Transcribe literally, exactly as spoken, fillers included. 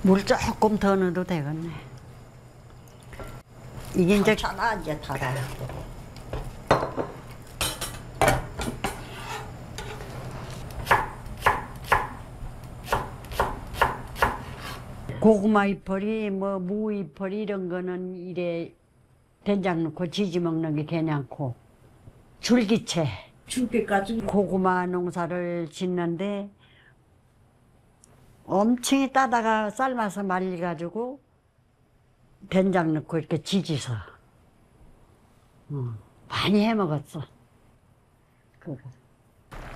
물 조금 더 넣어도 되겠네. 이게 이제 괜찮아 이제 달아. 고구마 잎벌이 뭐 무 잎벌이 이런 거는 이래 된장 넣고 지지 먹는 게 괜찮고 줄기채 줄기까지. 고구마 농사를 짓는데 엄청 따다가 삶아서 말려가지고 된장 넣고 이렇게 지지서 어, 많이 해 먹었어 그거.